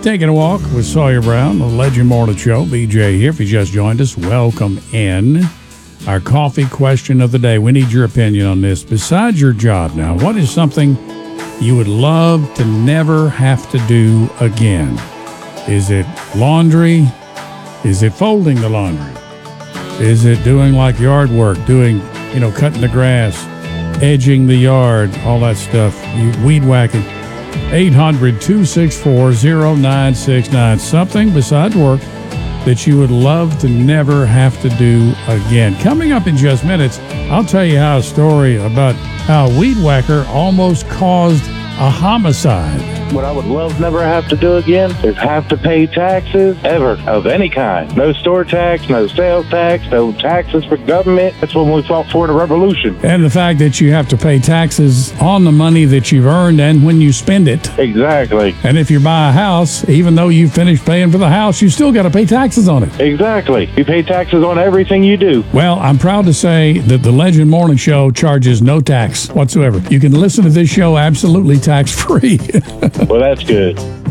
Taking a walk with Sawyer Brown, the Legend Morning Show. BJ here. If you just joined us, welcome in. Our coffee question of the day. We need your opinion on this. Besides your job now, what is something you would love to never have to do again? Is it laundry? Is it folding the laundry? Is it doing like yard work, cutting the grass, edging the yard, all that stuff, weed whacking? 800-264-0969. Something besides work that you would love to never have to do again. Coming up in just minutes, I'll tell you how a story about how a weed whacker almost caused a homicide. What I would love never have to do again is have to pay taxes ever of any kind. No store tax, no sales tax, no taxes for government. That's when we fought for the revolution. And the fact that you have to pay taxes on the money that you've earned and when you spend it. Exactly. And if you buy a house, even though you finished paying for the house, you still got to pay taxes on it. Exactly. You pay taxes on everything you do. Well, I'm proud to say that the Legend Morning Show charges no tax whatsoever. You can listen to this show absolutely tax-free. Well, that's good.